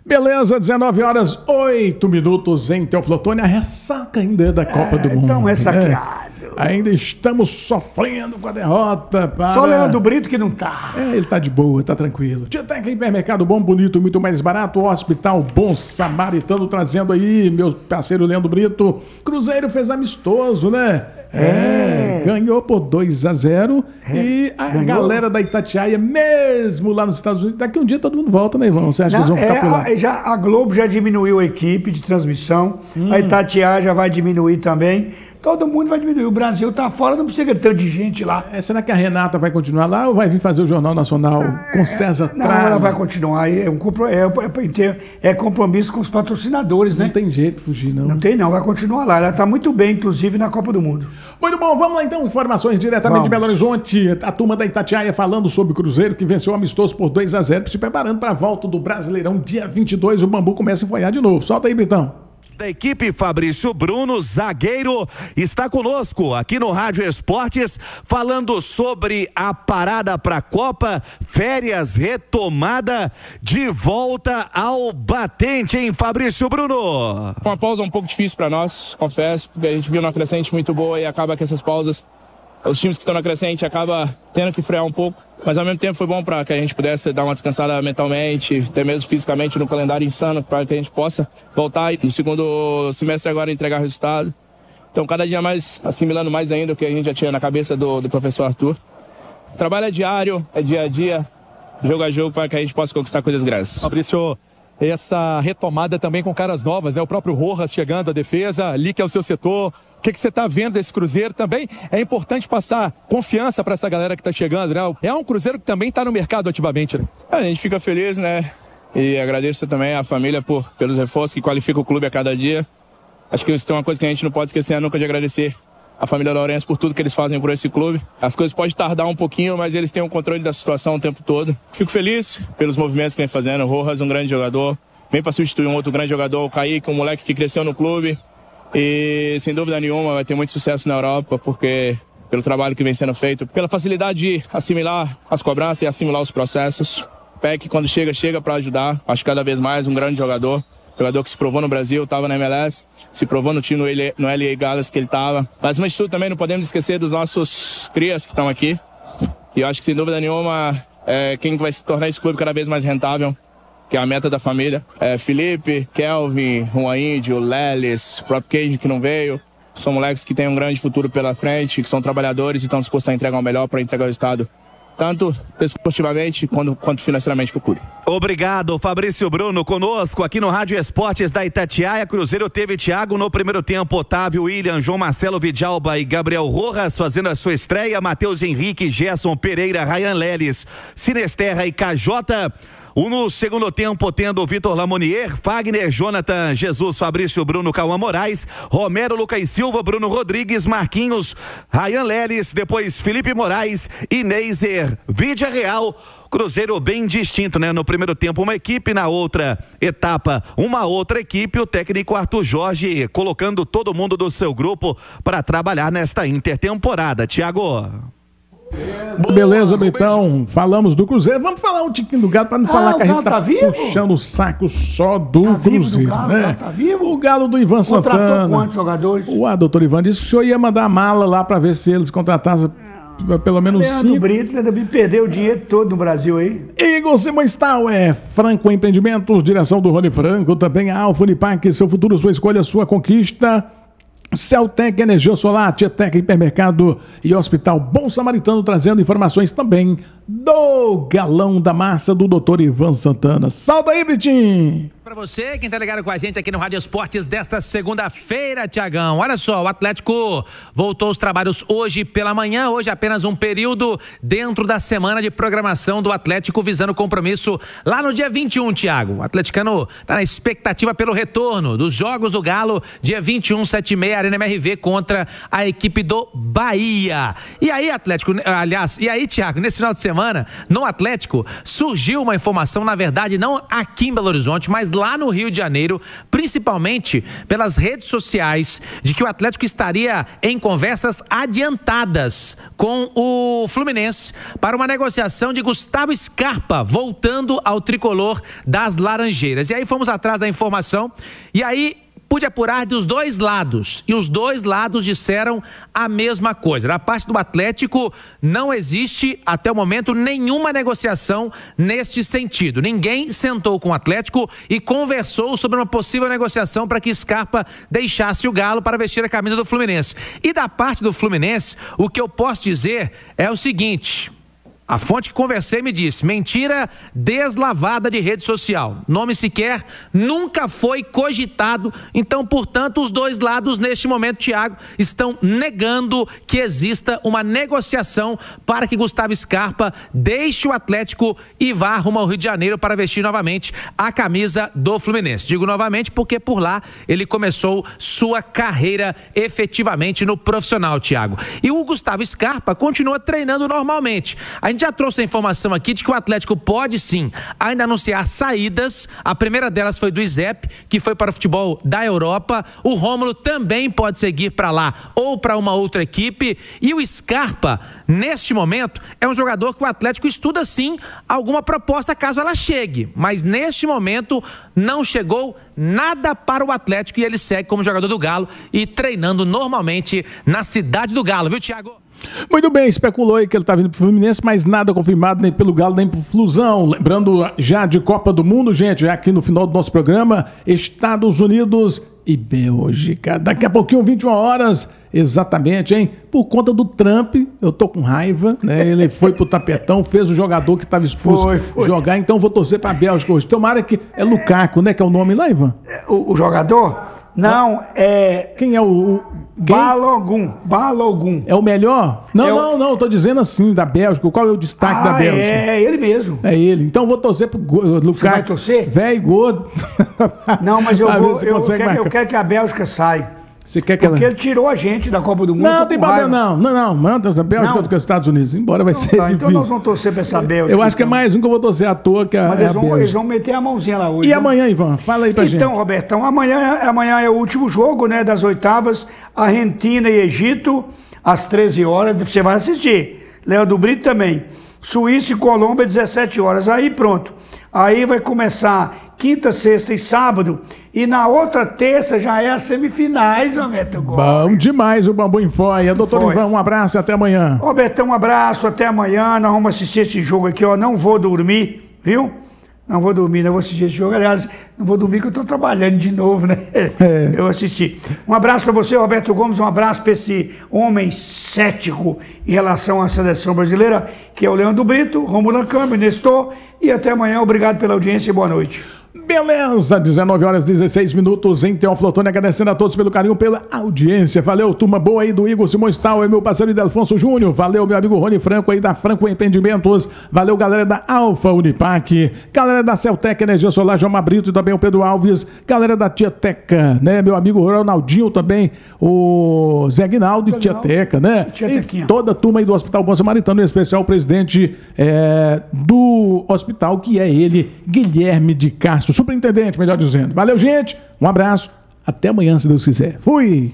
Beleza, 19 horas, 8 minutos em Teoflotone. A ressaca ainda da Copa do Mundo. Então ressaqueado. Ainda estamos sofrendo com a derrota. Só o Leandro Brito que não tá. Ele tá de boa, tá tranquilo. Tietec Hipermercado Bom, bonito, muito mais barato. Hospital Bom Samaritano trazendo aí, meu parceiro Leandro Brito. Cruzeiro fez amistoso, né? Ganhou por 2-0 e a galera da Itatiaia, mesmo lá nos Estados Unidos, daqui um dia todo mundo volta, né, Ivan? Você acha que eles vão ficar por lá? A Globo já diminuiu a equipe de transmissão, a Itatiaia já vai diminuir também. Todo mundo vai diminuir. O Brasil tá fora, não precisa ter tanto de gente lá. Será que a Renata vai continuar lá ou vai vir fazer o Jornal Nacional com César Não, ela vai continuar. É compromisso com os patrocinadores, né? Não tem jeito de fugir, não. Não tem, não. Vai continuar lá. Ela tá muito bem, inclusive, na Copa do Mundo. Muito bom, vamos lá então. Informações diretamente de Belo Horizonte. A turma da Itatiaia falando sobre o Cruzeiro, que venceu amistoso por 2-0, se preparando para a volta do Brasileirão. Dia 22, o Bambu começa a folhar de novo. Solta aí, Britão. Da equipe, Fabrício Bruno, zagueiro, está conosco aqui no Rádio Esportes, falando sobre a parada para a Copa, férias, retomada, de volta ao batente, hein, Fabrício Bruno? Foi uma pausa um pouco difícil para nós, confesso, porque a gente viu uma crescente muito boa e acaba que essas pausas, os times que estão na crescente acabam tendo que frear um pouco, mas ao mesmo tempo foi bom para que a gente pudesse dar uma descansada mentalmente, até mesmo fisicamente, no calendário insano, para que a gente possa voltar e no segundo semestre agora entregar resultado. Então cada dia mais assimilando mais ainda o que a gente já tinha na cabeça do professor Arthur. O trabalho é diário, é dia a dia, jogo a jogo, para que a gente possa conquistar coisas grandes. Fabrício, essa retomada também com caras novas, né? O próprio Rojas chegando à defesa, ali que é o seu setor. O que você está vendo desse Cruzeiro? Também é importante passar confiança para essa galera que está chegando, né? É um Cruzeiro que também está no mercado ativamente, né? A gente fica feliz, né? E agradeço também à família pelos reforços que qualificam o clube a cada dia. Acho que isso tem uma coisa que a gente não pode esquecer nunca de agradecer a família Lourenço por tudo que eles fazem por esse clube. As coisas podem tardar um pouquinho, mas eles têm o controle da situação o tempo todo. Fico feliz pelos movimentos que vem fazendo. O Rojas, um grande jogador, vem para substituir um outro grande jogador, o Kaique, um moleque que cresceu no clube. E sem dúvida nenhuma vai ter muito sucesso na Europa, porque pelo trabalho que vem sendo feito, pela facilidade de assimilar as cobranças e assimilar os processos. O PEC, quando chega para ajudar. Acho que cada vez mais um grande jogador. Jogador que se provou no Brasil, estava na MLS, se provou no time no LA Galaxy que ele estava. Mas antes de tudo também não podemos esquecer dos nossos crias que estão aqui. E eu acho que sem dúvida nenhuma quem vai se tornar esse clube cada vez mais rentável, que é a meta da família. Felipe, Kelvin, Juan Índio, Lelis, o próprio Keiji que não veio. São moleques que têm um grande futuro pela frente, que são trabalhadores e estão dispostos a entregar o melhor para entregar o resultado, tanto desportivamente quanto financeiramente para o clube. Obrigado, Fabrício Bruno, conosco aqui no Rádio Esportes da Itatiaia. Cruzeiro teve Thiago no primeiro tempo, Otávio, William, João Marcelo Vidalba e Gabriel Rojas fazendo a sua estreia, Matheus Henrique, Gerson Pereira, Ryan Lelis, Sinesterra e KJ. No segundo tempo, tendo Vitor Lamonier, Fagner, Jonathan, Jesus, Fabrício, Bruno, Cauã Moraes, Romero, Lucas Silva, Bruno Rodrigues, Marquinhos, Ryan Lelis, depois Felipe Moraes e Neiser. Vídea Real, Cruzeiro bem distinto, né? No primeiro tempo uma equipe, na outra etapa uma outra equipe, o técnico Arthur Jorge colocando todo mundo do seu grupo para trabalhar nesta intertemporada. Thiago. Beleza, Britão. Falamos do Cruzeiro. Vamos falar um tiquinho do Galo para não falar que a gente tá puxando o saco só do Cruzeiro, né? Tá vivo? O Galo do Ivan Santana. Contratou quantos jogadores? O doutor Ivan disse que o senhor ia mandar a mala lá para ver se eles contratassem pelo menos 5. O Brito perdeu o dinheiro todo no Brasil aí. Igor Simões Franco Empreendimentos, direção do Rony Franco, também a Alfa Unipac, seu futuro, sua escolha, sua conquista. Celtec, Energia Solar, Tietec, Hipermercado e Hospital Bom Samaritano, trazendo informações também do Galão da Massa do Dr. Ivan Santana. Salta aí, Britinho! Para você, quem tá ligado com a gente aqui no Rádio Esportes desta segunda-feira, Tiagão. Olha só, o Atlético voltou aos trabalhos hoje pela manhã, hoje apenas um período dentro da semana de programação do Atlético, visando o compromisso lá no dia 21, Thiago. O atleticano tá na expectativa pelo retorno dos Jogos do Galo, dia 21, 7h30, Arena MRV contra a equipe do Bahia. E aí, Atlético, aliás, Thiago, nesse final de semana semana, no Atlético, surgiu uma informação, na verdade, não aqui em Belo Horizonte, mas lá no Rio de Janeiro, principalmente pelas redes sociais, de que o Atlético estaria em conversas adiantadas com o Fluminense para uma negociação de Gustavo Scarpa voltando ao tricolor das Laranjeiras. E aí fomos atrás da informação e aí pude apurar dos dois lados, e os dois lados disseram a mesma coisa. Da parte do Atlético, não existe, até o momento, nenhuma negociação neste sentido. Ninguém sentou com o Atlético e conversou sobre uma possível negociação para que Scarpa deixasse o Galo para vestir a camisa do Fluminense. E da parte do Fluminense, o que eu posso dizer é o seguinte... A fonte que conversei me disse, mentira deslavada de rede social. Nome sequer nunca foi cogitado. Então, portanto, os dois lados, neste momento, Thiago, estão negando que exista uma negociação para que Gustavo Scarpa deixe o Atlético e vá rumo ao Rio de Janeiro para vestir novamente a camisa do Fluminense. Digo novamente porque por lá ele começou sua carreira efetivamente no profissional, Thiago. E o Gustavo Scarpa continua treinando normalmente. A gente já trouxe a informação aqui de que o Atlético pode sim ainda anunciar saídas. A primeira delas foi do Izep, que foi para o futebol da Europa. O Rômulo também pode seguir para lá ou para uma outra equipe. E o Scarpa, neste momento, é um jogador que o Atlético estuda sim alguma proposta caso ela chegue. Mas neste momento não chegou nada para o Atlético e ele segue como jogador do Galo e treinando normalmente na cidade do Galo, viu, Thiago? Muito bem, especulou aí que ele tá vindo pro Fluminense, mas nada confirmado nem pelo Galo, nem pro Flusão. Lembrando já de Copa do Mundo, gente, já aqui no final do nosso programa, Estados Unidos e Bélgica. Daqui a pouquinho, 21 horas, exatamente, hein? Por conta do Trump, eu tô com raiva, né? Ele foi pro tapetão, fez o jogador que estava expulso jogar, então vou torcer pra Bélgica hoje. Tomara que é Lukaku, né? Que é o nome lá, Ivan? O jogador? Não, é... Quem é o... Balogun. É o melhor? Não, tô dizendo assim, da Bélgica. Qual é o destaque da Bélgica? É ele mesmo. É ele. Então vou torcer pro Lukaku. Você vai torcer? Velho, gordo. Não, mas eu quero que a Bélgica saia. Você quer que Porque ele tirou a gente da Copa do Mundo. Não, tem problema não. Manda a Bélgica do que os Estados Unidos. Embora vai ser difícil. Então nós vamos torcer pra essa Bélgica. Eu acho que é mais um que eu vou torcer à toa, que mas eles vão meter a mãozinha lá hoje. E amanhã, Ivan? Fala aí pra gente. Então, Robertão, amanhã é o último jogo, né, das oitavas. Argentina e Egito, às 13 horas. Você vai assistir. Leandro Brito também. Suíça e Colômbia, 17 horas. Aí pronto. Aí vai começar quinta, sexta e sábado. E na outra terça já é as semifinais, Roberto Gomes. Bom demais o Bambu em Foia. Doutor Ivan, um abraço e até amanhã. Robertão, um abraço, até amanhã. Nós vamos assistir esse jogo aqui, ó. Não vou dormir, viu? Não vou dormir, não vou assistir esse jogo. Aliás, não vou dormir que eu estou trabalhando de novo, né? Eu assisti. Um abraço para você, Roberto Gomes. Um abraço para esse homem cético em relação à seleção brasileira, que é o Leandro Brito, Romulo Câmbio, Nestor. E até amanhã. Obrigado pela audiência e boa noite. Beleza, 19 horas 16 minutos em Teófilo Otoni, agradecendo a todos pelo carinho, pela audiência. Valeu, turma boa aí do Igor Simões Tal, é meu parceiro Idelfonso Júnior. Valeu, meu amigo Rony Franco aí da Franco Empreendimentos. Valeu, galera da Alfa Unipac, galera da Celtec Energia Solar, João Brito e também o Pedro Alves, galera da Tia Teca, né? Meu amigo Ronaldinho também, o Zé Guinaldo e Tia Teca, né? E toda a turma aí do Hospital Bom Samaritano, em especial o presidente do hospital, que é ele, Guilherme de Castro, superintendente, melhor dizendo. Valeu, gente. Um abraço. Até amanhã, se Deus quiser. Fui.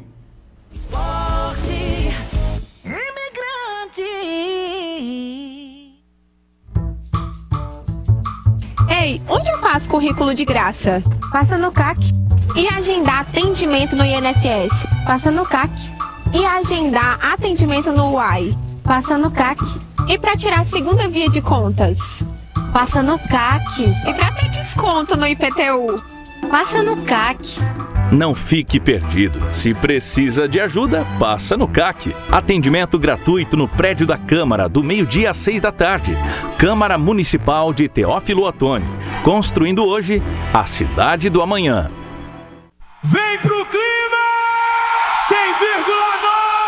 Ei, onde eu faço currículo de graça? Passa no CAC. E agendar atendimento no INSS? Passa no CAC. E agendar atendimento no UAI? Passa no CAC. E para tirar a segunda via de contas? Passa no CAC. E para ter desconto no IPTU? Passa no CAC. Não fique perdido. Se precisa de ajuda, passa no CAC. Atendimento gratuito no prédio da Câmara, do meio-dia às 6 da tarde. Câmara Municipal de Teófilo Otoni. Construindo hoje a cidade do amanhã. Vem pro clima! 100,9!